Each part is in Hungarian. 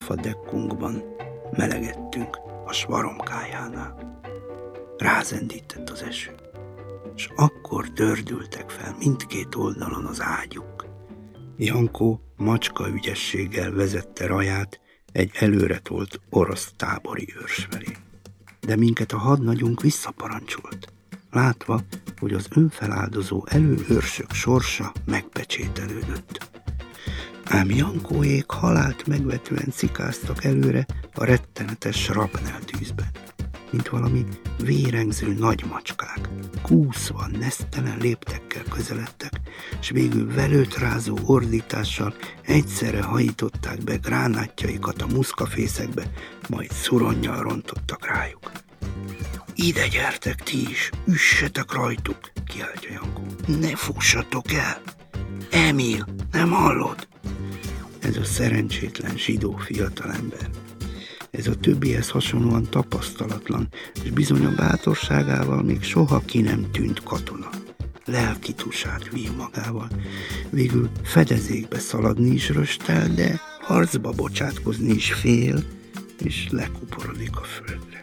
szalfadekkunkban melegedtünk a svaromkájánál. Rázendített az eső, és akkor dördültek fel mindkét oldalon az ágyuk. Jankó macska ügyességgel vezette Raját egy előretolt orosz tábori őrs felé. De minket a hadnagyunk visszaparancsolt, látva, hogy az önfeláldozó előőrsök sorsa megpecsételődött. Ám Jankóék halált megvetően cikáztak előre a rettenetes srapneltűzbe, mint valami vérengző nagy macskák. Kúszva, nesztelen léptekkel közeledtek, s végül velőtrázó ordítással egyszerre hajították be gránátjaikat a muszkafészekbe, majd szuronnyal rontottak rájuk. Ide gyertek ti is, üssetek rajtuk, kiáltja Jankó. Ne fussatok el! Emil, nem hallod? Ez a szerencsétlen zsidó fiatalember. Ez a többihez hasonlóan tapasztalatlan, és bizony a bátorságával még soha ki nem tűnt katona. Lelki tusát vív magával. Végül fedezékbe szaladni is röstel, de harcba bocsátkozni is fél, és lekuporodik a földre.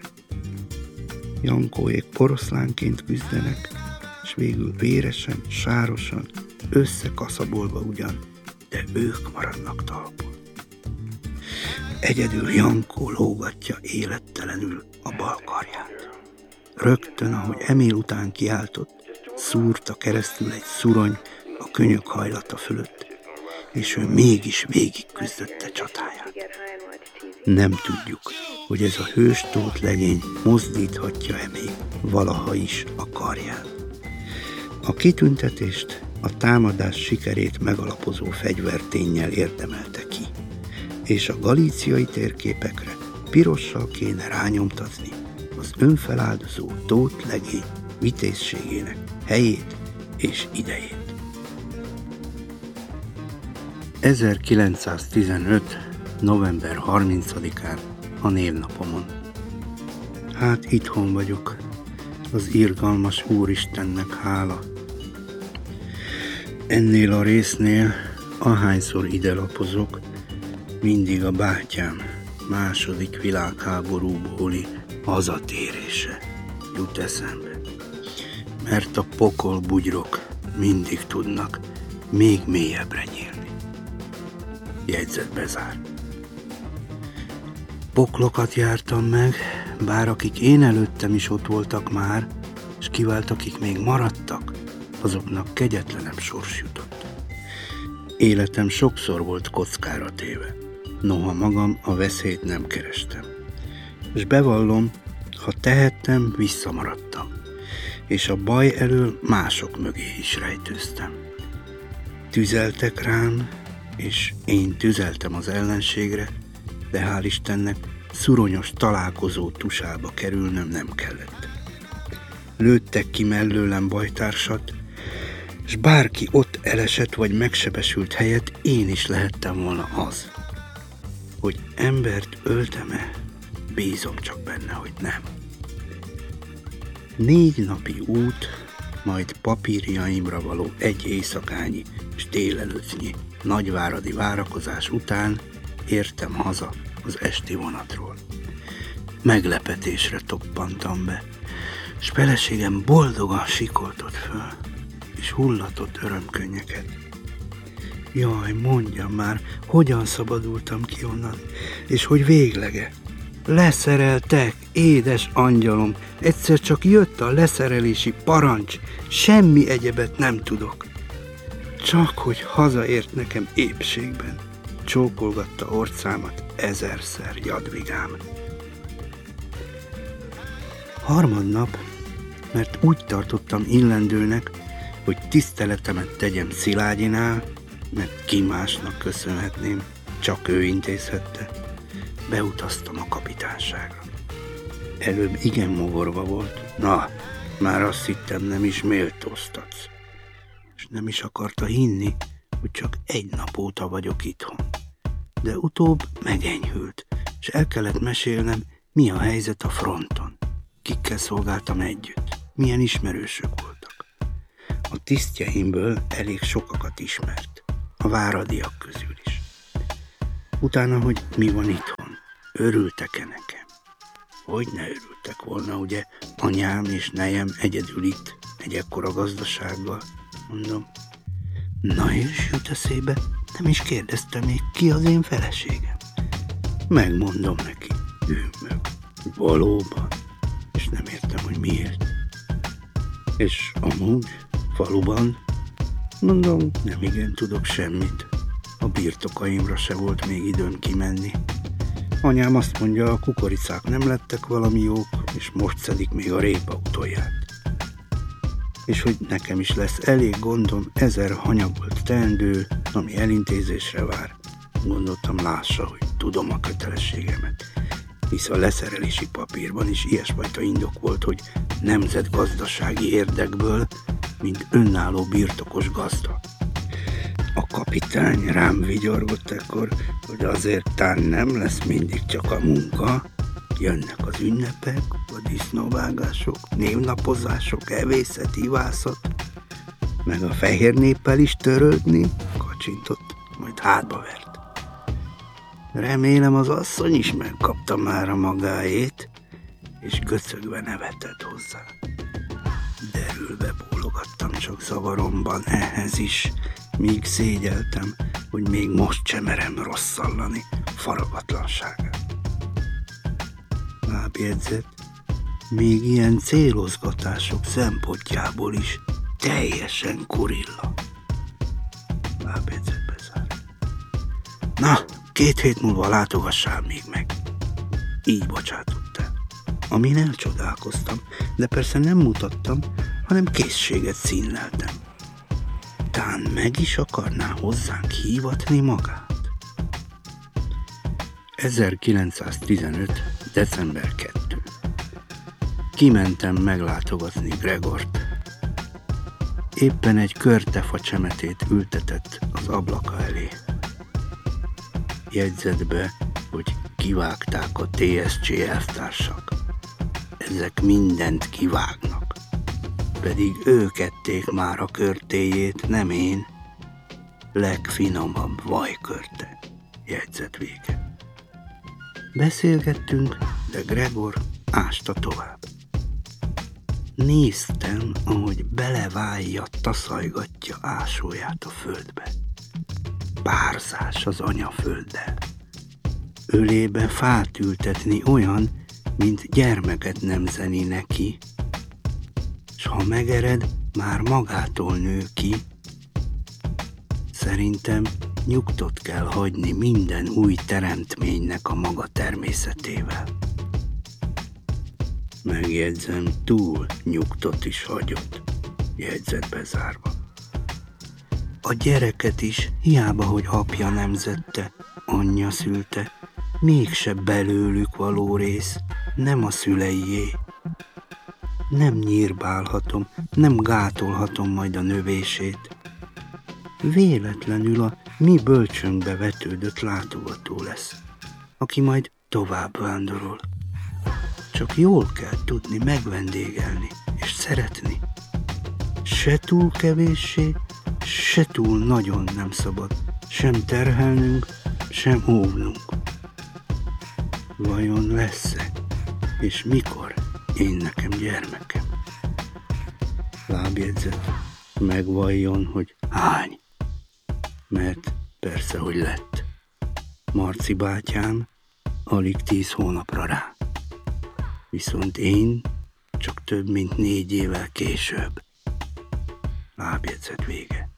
Jankóék poroszlánként küzdenek, és végül véresen, sárosan, összekaszabolva ugyan, de ők maradnak talpon. Egyedül Jankó lógatja élettelenül a bal karját. Rögtön, ahogy Emil után kiáltott, szúrta keresztül egy szurony a könyök hajlata fölött, és ő mégis végig küzdötte csatáját. Nem tudjuk, hogy ez a hőstót legény mozdíthatja-e még valaha is a karját. A kitüntetést a támadás sikerét megalapozó fegyverténnyel érdemelte ki, és a galíciai térképekre pirossal kéne rányomtatni az önfeláldozó Tóth legény vitézségének helyét és idejét. 1915. november 30-án a névnapomon. Hát itthon vagyok, az irgalmas Úristennek hála. Ennél a résznél, ahányszor ide lapozok, mindig a bátyám második világháborúbóli hazatérése jut eszembe. Mert a pokol bugyrok mindig tudnak még mélyebbre nyílni. Jegyzet bezár. Poklokat jártam meg, bár akik én előttem is ott voltak már, s kivált akik még maradtak, azoknak kegyetlenebb sors jutott. Életem sokszor volt kockára téve, noha magam a veszélyt nem kerestem. És bevallom, ha tehettem, visszamaradtam, és a baj elől mások mögé is rejtőztem. Tüzeltek rám, és én tüzeltem az ellenségre, de hál' Istennek szuronyos találkozó tusába kerülnöm nem kellett. Lőttek ki mellőlem bajtársat, s bárki ott elesett vagy megsebesült helyett én is lehettem volna az. Hogy embert öltem-e, bízom csak benne, hogy nem. 4 napi út, majd papírjaimra való egy éjszakányi és délelőttnyi nagyváradi várakozás után értem haza az esti vonatról. Meglepetésre toppantam be, s feleségem boldogan sikoltott föl, és hullatott örömkönnyeket. Jaj, mondjam már, hogyan szabadultam ki onnan, és hogy véglege. Leszereltek, édes angyalom, egyszer csak jött a leszerelési parancs, semmi egyebet nem tudok. Csak hogy hazaért nekem épségben, csókolgatta orcámat 1000-szer Jadvigám. Harmadnap, mert úgy tartottam illendőnek, hogy tiszteletemet tegyem Szilágyinál, mert ki másnak köszönhetném, csak ő intézhette, beutaztam a kapitányságra. Előbb igen mogorva volt, na, már azt hittem, nem is méltóztatsz. És nem is akarta hinni, hogy csak 1 nap óta vagyok itthon. De utóbb megenyhült, és el kellett mesélnem, mi a helyzet a fronton. Kikkel szolgáltam együtt, milyen ismerősök voltak. A tisztjeimből elég sokakat ismert, a váradiak közül is. Utána, hogy mi van itthon. Örültek-e nekem? Hogy ne örültek volna, ugye, anyám és nejem egyedül itt, egy ekkora gazdasággal, mondom. Na és jut eszébe, nem is kérdeztem még, ki az én feleségem. Megmondom neki, ő meg. Valóban. És nem értem, hogy miért. És amúgy, faluban, mondom, nem igen tudok semmit. A birtokaimra se volt még időm kimenni. Anyám azt mondja, a kukoricák nem lettek valami jók, és most szedik még a répa utolját. És hogy nekem is lesz elég gondom 1000 hanyagolt teendő, ami elintézésre vár. Gondoltam, lássa, hogy tudom a kötelességemet. Hisz a leszerelési papírban is ilyesfajta indok volt, hogy nemzetgazdasági érdekből, mint önálló birtokos gazda. A kapitány rám vigyorgott ekkor, hogy azért tán nem lesz mindig csak a munka, jönnek az ünnepek, a disznóvágások, névnapozások, evészet, ivászat, meg a fehér néppel is törődni, kacsintott, majd hátba vert. Remélem az asszony is megkapta már a magáét, és göcögve nevetett hozzá. Derülve bólogattam csak zavaromban ehhez is, míg szégyeltem, hogy még most sem merem rosszallani faragatlanságát. Lábjegyzet, még ilyen célozgatások szempontjából is teljesen kurilla. Lábjegyzet bezár. Na, 2 hét múlva látogassál még meg. Így bocsátott el. Amin elcsodálkoztam, de persze nem mutattam, hanem készséget színleltem. Tán meg is akarná hozzánk hívatni magát. 1915. december 2. Kimentem meglátogatni Gregort. Éppen egy körtefa csemetét ültetett az ablaka elé. Jegyzetbe, hogy kivágták a TSC elvtársak. Ezek mindent kivágnak. Pedig ők ették már a körtéjét, nem én. Legfinomabb vajkörte. Jegyzet vége. Beszélgettünk, de Gregor ásta tovább. Néztem, ahogy beleválja, taszajgatja ásóját a földbe. Párzás az anyafölddel. Ölébe fát ültetni olyan, mint gyermeket nemzeni neki, s ha megered, már magától nő ki. Szerintem nyugtot kell hagyni minden új teremtménynek a maga természetével. Megjegyzem, túl nyugtot is hagyott, jegyzet bezárva. A gyereket is, hiába, hogy apja nemzette, anyja szülte, mégse belőlük való rész, nem a szüleié. Nem nyírbálhatom, nem gátolhatom majd a növését. Véletlenül a mi bölcsönkbe vetődött látogató lesz, aki majd tovább vándorol. Csak jól kell tudni megvendégelni és szeretni. Se túl kevéssé, se túl nagyon nem szabad sem terhelnünk, sem óvnunk. Vajon lesz-e, és mikor én nekem gyermekem? Lábjegyzet, megvalljon, hogy hány. Mert persze, hogy lett. Marci bátyám alig 10 hónapra rá. Viszont én csak több mint 4 évvel később. Lábjegyzet vége.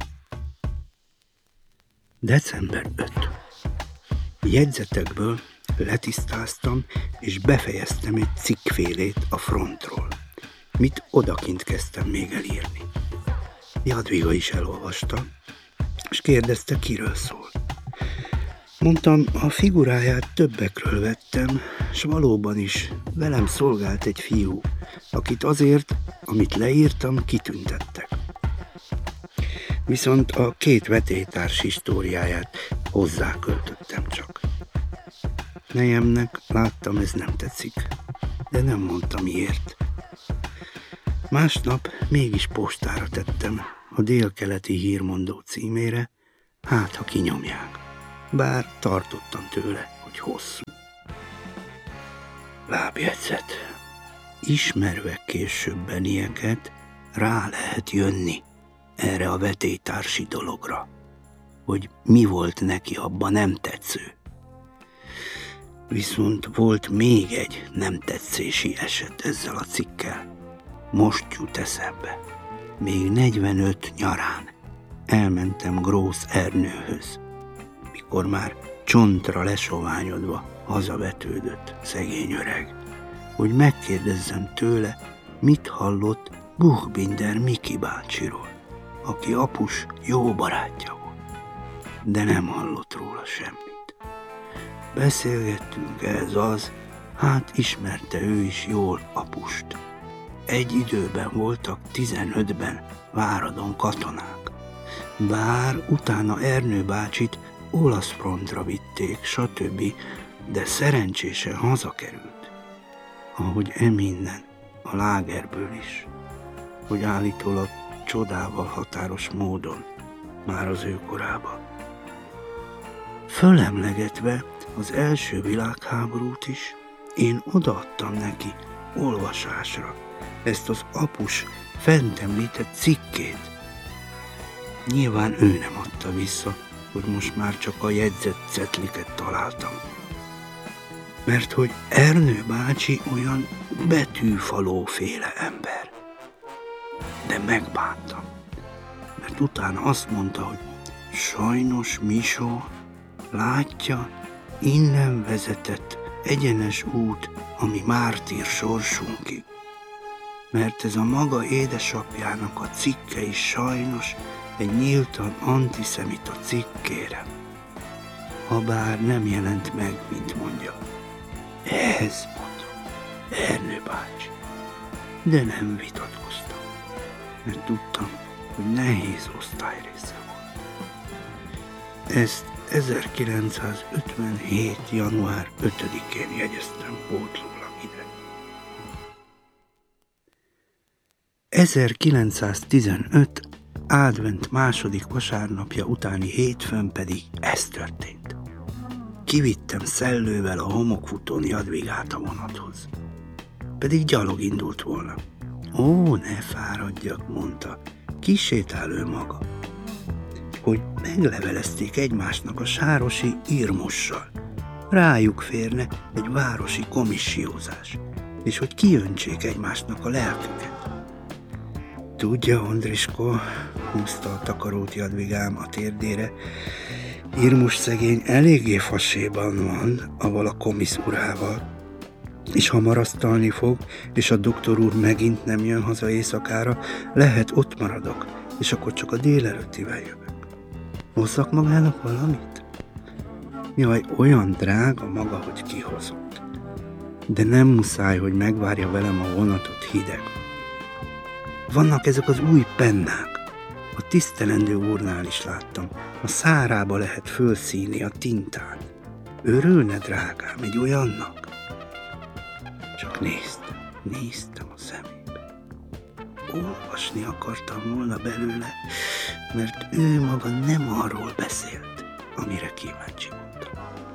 December 5. Jegyzetekből letisztáztam és befejeztem egy cikkfélét a frontról, mit odakint kezdtem még elírni. Jadviga is elolvasta, és kérdezte, kiről szól. Mondtam, a figuráját többekről vettem, s valóban is velem szolgált egy fiú, akit azért, amit leírtam, kitüntettek. Viszont a 2 vetélytárs históriáját hozzáköltöttem csak. Nejemnek láttam, ez nem tetszik, de nem mondta miért. Másnap mégis postára tettem a Délkeleti Hírmondó címére, hát ha kinyomják, bár tartottam tőle, hogy hosszú. Lábjegyzet. Ismerve későbbenieket, rá lehet jönni erre a vetélytársi dologra, hogy mi volt neki abban nem tetsző. Viszont volt még egy nem tetszési eset ezzel a cikkel. Most jut eszembe. Még 45 nyarán elmentem Grósz Ernőhöz, mikor már csontra lesoványodva hazavetődött szegény öreg, hogy megkérdezzem tőle, mit hallott Buchbinder Miki bácsiról, aki apus jó barátja volt, de nem hallott róla semmit. Beszélgettünk ez az, hát ismerte ő is jól apust. Egy időben voltak 15-ben Váradon katonák. Bár utána Ernő bácsit olasz frontra vitték, stb., de szerencsésen hazakerült. Ahogy eminnen a lágerből is, hogy állítólag csodával határos módon már az ő korában. Fölemlegetve az első világháborút is, én odaadtam neki olvasásra ezt az apus fent említett cikkét. Nyilván ő nem adta vissza, hogy most már csak a jegyzett cetliket találtam. Mert hogy Ernő bácsi olyan betűfalóféle ember. De megbántam, mert utána azt mondta, hogy sajnos Misó, látja, innen vezetett egyenes út a mi mártír sorsunkig. Mert ez a maga édesapjának a cikke is sajnos egy nyíltan antiszemita cikk, kérem. Habár nem jelent meg, mint mondja. Ez, mondom, Ernő bácsi. De nem vitatkoztam, mert tudtam, hogy nehéz osztályrésze volt. Ezt 1957. január 5-én jegyeztem pótlólag ide. 1915. advent második vasárnapja utáni hétfőn pedig ez történt. Kivittem szellővel a homokfutón Jadvigát a vonathoz. Pedig gyalog indult volna. Ó, ne fáradjak, mondta, kisétál ő maga. Hogy meglevelezték egymásnak a sárosi Irmussal. Rájuk férne egy városi komissiózás, és hogy kiöntsék egymásnak a lelküket. Tudja, Andriskó, húzta a takarót Jadvigám a térdére, Irmus szegény eléggé faséban van, avval a komisz urával, és ha marasztalni fog, és a doktor úr megint nem jön haza éjszakára, lehet ott maradok, és akkor csak a délelőttivel jövök. Hozzak magának valamit? Jaj, olyan drága maga, hogy kihozott. De nem muszáj, hogy megvárja velem a vonatot hideg. Vannak ezek az új pennák. A tisztelendő úrnál is láttam. A szárába lehet fölszíni a tintát. Örülne, drágám, egy olyannak? Csak néztem a szemébe. Olvasni akartam volna belőle, mert ő maga nem arról beszélt, amire kíváncsi voltam.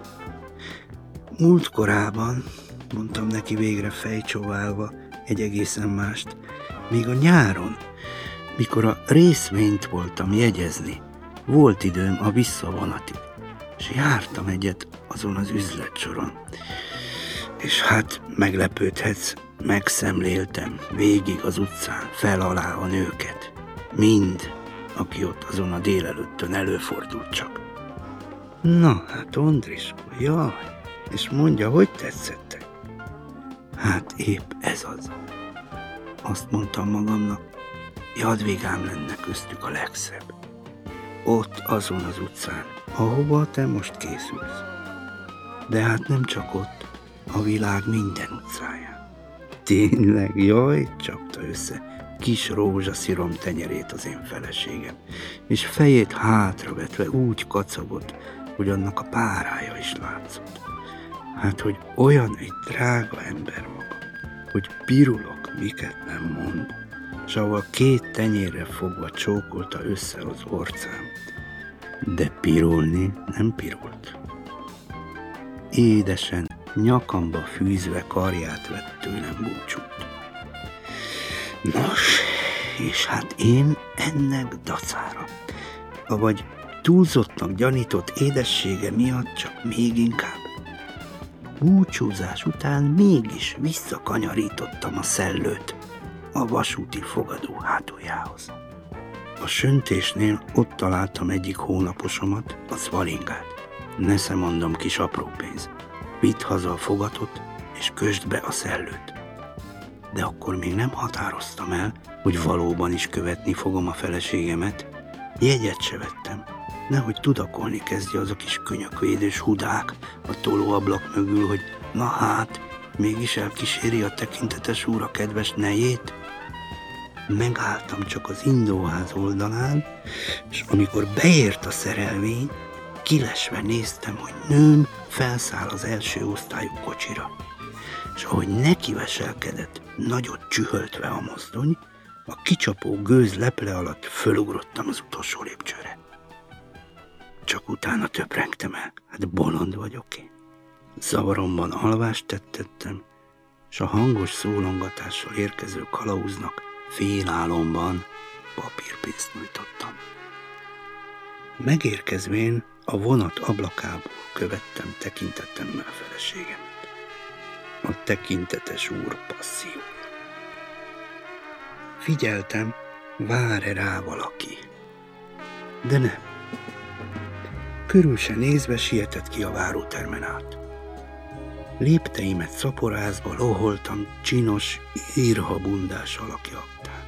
Múltkorában, mondtam neki végre fejcsóválva egy egészen mást, még a nyáron, mikor a részvényt voltam jegyezni, volt időm a visszavonatig, és jártam egyet azon az üzletsoron. És hát meglepődhetsz, megszemléltem végig az utcán, fel alá a nőket. Mind, aki ott azon a délelőttön előfordult csak. Na hát, Andriskó, jaj, és mondja, hogy tetszettek? Hát épp ez az. Azt mondtam magamnak, Jadvigám lenne köztük a legszebb. Ott azon az utcán, ahova te most készülsz. De hát nem csak ott, a világ minden utcáján. Tényleg, jaj, csapta össze kis rózsaszirom tenyerét az én feleségem, és fejét hátravetve úgy kacagott, hogy annak a párája is látszott. Hát, hogy olyan egy drága ember maga, hogy pirulok, miket nem mond, s ahol 2 tenyérre fogva csókolta össze az orcám. De pirulni nem pirult. Édesen nyakamba fűzve karját vett tőlem búcsút. Nos, és hát én ennek dacára, avagy túlzottnak gyanított édessége miatt csak még inkább. Búcsúzás után mégis visszakanyarítottam a szellőt a vasúti fogadó hátuljához. A söntésnél ott találtam egyik hónaposomat, a Szvalingát. Nesze mondom, kis apró pénz. Vidd haza a fogatot, és kösd be a szellőt. De akkor még nem határoztam el, hogy valóban is követni fogom a feleségemet. Jegyet se vettem, nehogy tudakolni kezdje az a kis könyökvédős hudák a tolóablak mögül, hogy na hát, mégis elkíséri a tekintetes úr a kedves nejét. Megálltam csak az indóház oldalán, és amikor beért a szerelvény, kilesve néztem, hogy nőm felszáll az első osztályú kocsira, és ahogy nekiveselkedett, nagyot csühöltve a mozdony, a kicsapó gőz leple alatt fölugrottam az utolsó lépcsőre. Csak utána töprengtem el, hát bolond vagyok én. Zavaromban alvást tettettem, és a hangos szólongatással érkező kalauznak félálomban papírpénzt nyújtottam. Megérkezvén a vonat ablakából követtem tekintetemmel feleségemet. A tekintetes úr passziója. Figyeltem, vár-e rá valaki. De nem. Körül se nézve sietett ki a várótermen át. Lépteimet szaporázva loholtam csinos, írhabundás alakja aktán.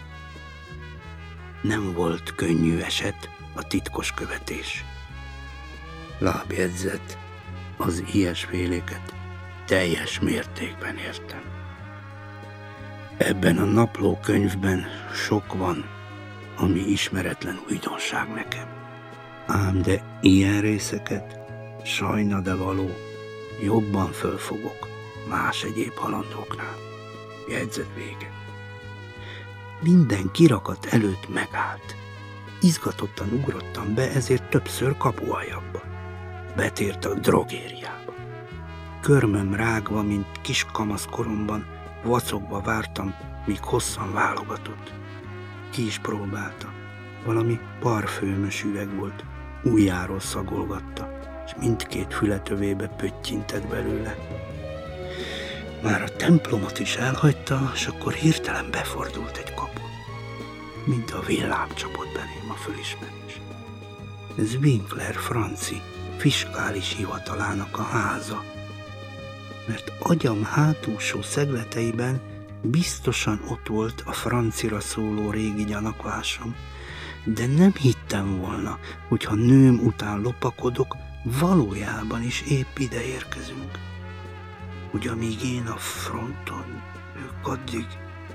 Nem volt könnyű eset a titkos követés. Lábjegyzet, az ilyesféléket teljes mértékben értem. Ebben a naplókönyvben sok van, ami ismeretlen újdonság nekem. Ám de ilyen részeket, sajna de való, jobban fölfogok más egyéb halandóknál. Jegyzet vége. Minden kirakat előtt megállt. Izgatottan ugrottam be, ezért többször kapuajakba. Betért a drogériába. Körmöm rágva, mint kis kamaszkoromban, vacogva vártam, míg hosszan válogatott. Ki is próbálta. Valami parfőmös üveg volt, ujjáról szagolgatta, és mindkét fületövébe pöttyintett belőle. Már a templomot is elhagyta, és akkor hirtelen befordult egy kapun. Mint a villám csapott belém a fölismerés. Ez Winkler Franci fiskális hivatalának a háza. Mert agyam hátulsó szegleteiben biztosan ott volt a francira szóló régi gyanakvásom, de nem hittem volna, hogy ha nőm után lopakodok, valójában is épp ide érkezünk. Hogy amíg én a fronton, ők addig...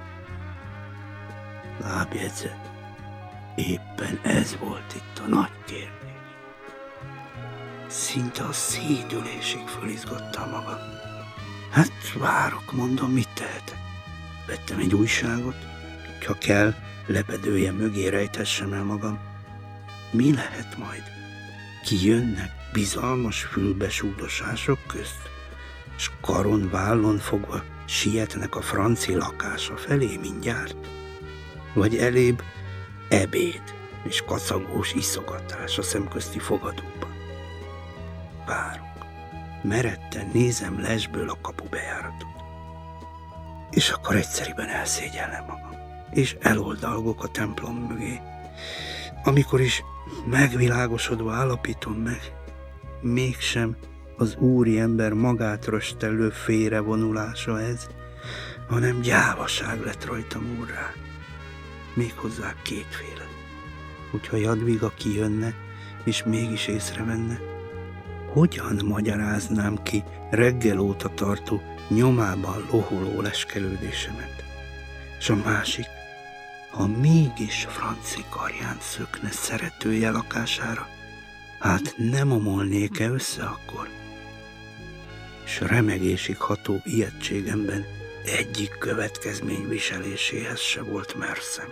Lábjegyzet, éppen ez volt itt a nagy kérdés. Szinte a szédülésig fölizgattam magam. Hát várok, mondom, mit tehetek. Vettem egy újságot, ha kell, lepedője mögé rejtessem el magam. Mi lehet majd? Kijönnek bizalmas fülbesúdosások közt, s karon vállon fogva sietnek a franci lakása felé mindjárt? Vagy elébb ebéd és kacagós iszogatás a szemközti fogadóban? Várok. Meredten nézem lesből a kapu bejáratot. És akkor egyszeriben elszégyellem magam, és eloldalgok a templom mögé. Amikor is megvilágosodva állapítom meg, mégsem az úriember magát röstellő félrevonulása ez, hanem gyávaság lett rajtam úrrá. Méghozzá kétféle. Hogyha Jadviga kijönne, és mégis észrevenne, hogyan magyaráznám ki reggel óta tartó nyomában loholó leskelődésemet? És a másik, ha mégis Franci karján szökne szeretője lakására, hát nem omolnék-e össze akkor? És remegésig ható ijegységemben egyik következmény viseléséhez se volt merszem.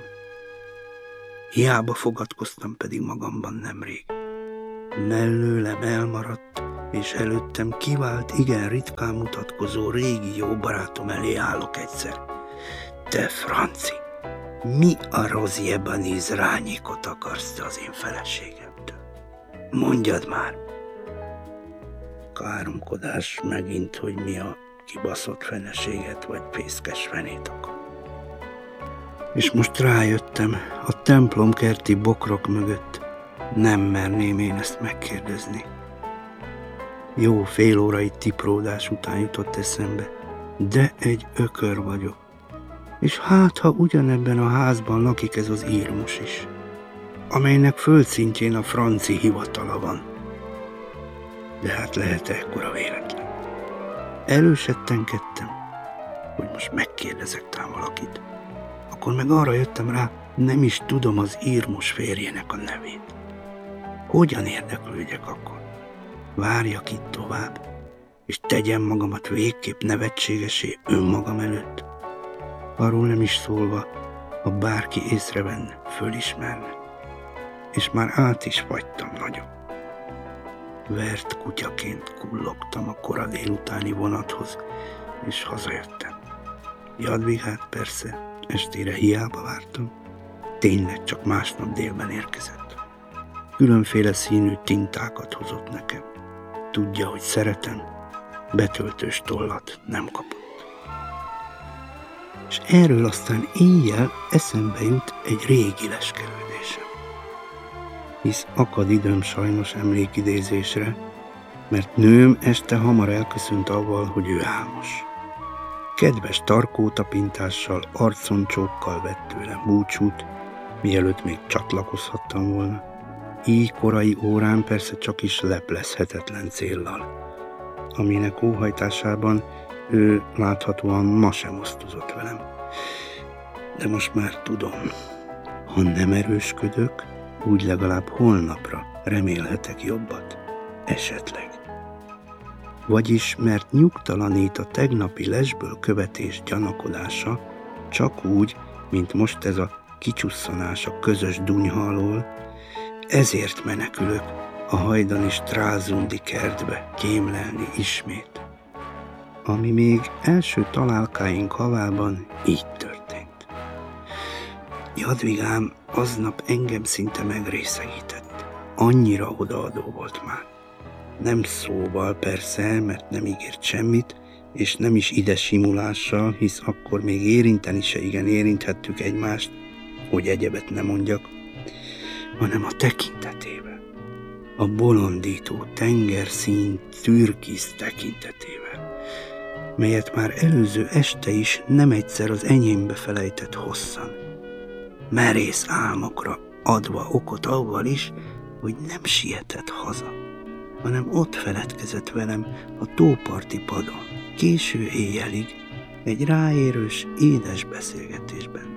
Hiába fogadkoztam pedig magamban nemrég. Mellőlem elmaradt, és előttem kivált, igen ritkán mutatkozó régi jó barátom elé állok egyszer. Te Franci, mi a rozjében rányékot akarsz te az én feleségemtől? Mondjad már! Káromkodás megint, hogy mi a kibaszott feleséget vagy fészkes fenét akar. És most rájöttem, a templom kerti bokrok mögött nem merném én ezt megkérdezni. Jó fél órai tipródás után jutott eszembe, de egy ökör vagyok. És hát, ha ugyanebben a házban lakik ez az írmus is, amelynek földszintjén a franci hivatala van. De hát lehet ekkora véletlen. Elősettenkedtem, hogy most megkérdezek tám valakit. Akkor meg arra jöttem rá, nem is tudom az írmus férjének a nevét. Hogyan érdeklődjek akkor? Várjak itt tovább, és tegyem magamat végképp nevetségesé önmagam előtt. Arról nem is szólva, ha bárki észrevenne, fölismerne. És már át is fagytam nagyon. Vert kutyaként kullogtam a kora délutáni vonathoz, és hazajöttem. Jadvigát persze estére hiába vártam, tényleg csak másnap délben érkezett. Különféle színű tintákat hozott nekem. Tudja, hogy szeretem, betöltős tollat nem kapott. És erről aztán éjjel eszembe jut egy régi leskelődésem. Hisz akad időm sajnos emlékidézésre, mert nőm este hamar elköszönt avval, hogy ő álmos. Kedves tarkótapintással, arconcsókkal vett tőlem búcsút, mielőtt még csatlakozhattam volna. Így korai órán persze csak is leplezhetetlen céllal, aminek óhajtásában ő láthatóan ma sem osztozott velem. De most már tudom, ha nem erősködök, úgy legalább holnapra remélhetek jobbat. Esetleg. Vagyis, mert nyugtalanít a tegnapi lesből követés gyanakodása, csak úgy, mint most ez a kicsusszanás a közös dunyha alól, ezért menekülök a hajdani Strázundi kertbe kémlelni ismét. Ami még első találkáink havában így történt. Jadvigám aznap engem szinte megrészegített. Annyira odaadó volt már. Nem szóval persze, mert nem ígért semmit, és nem is ide simulással, hisz akkor még érinteni se igen érinthettük egymást, hogy egyebet ne mondjak, hanem a tekintetével. A bolondító tengerszín türkisz tekintetével, melyet már előző este is nem egyszer az enyémbe felejtett hosszan. Merész álmokra adva okot avval is, hogy nem sietett haza, hanem ott feledkezett velem a tóparti padon, késő éjjelig, egy ráérős, édes beszélgetésben.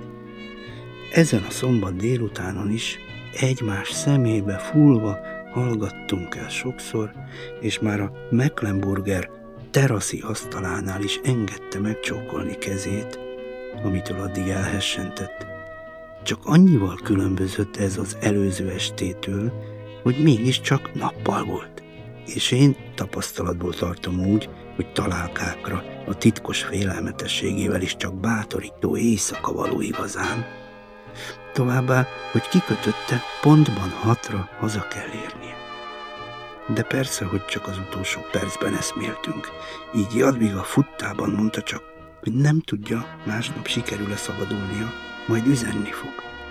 Ezen a szombat délutánon is egymás szemébe fúlva hallgattunk el sokszor, és már a Mecklenburger teraszi asztalánál is engedte megcsókolni kezét, amitől addig elhessentett. Csak annyival különbözött ez az előző estétől, hogy mégiscsak nappal volt, és én tapasztalatból tartom úgy, hogy találkákra a titkos félelmetességével is csak bátorító éjszaka való igazán. Továbbá, hogy kikötötte, pontban 6-ra haza kell érnie. De persze, hogy csak az utolsó percben eszméltünk, így Jadviga futtában mondta csak, hogy nem tudja, másnap sikerül-e szabadulnia, majd üzenni fog.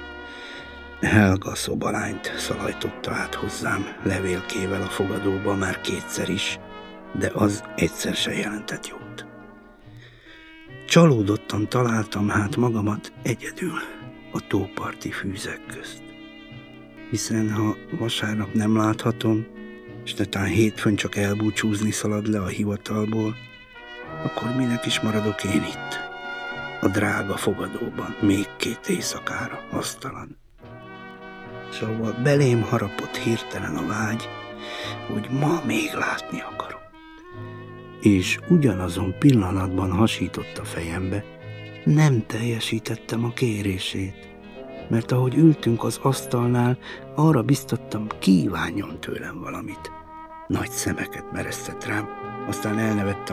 Helga szobalányt szalajtotta át hozzám levélkével a fogadóba már 2-szer is, de az egyszer se jelentett jót. Csalódottan találtam hát magamat egyedül a tóparti fűzek közt. Hiszen ha vasárnap nem láthatom, és netán hétfőn csak elbúcsúzni szalad le a hivatalból, akkor minek is maradok én itt, a drága fogadóban, még 2 éjszakára, asztalan. Szóval belém harapott hirtelen a vágy, hogy ma még látni akarom. És ugyanazon pillanatban hasított a fejembe, nem teljesítettem a kérését, mert ahogy ültünk az asztalnál, arra biztattam, kívánjon tőlem valamit. Nagy szemeket meresztett rám, aztán elnevette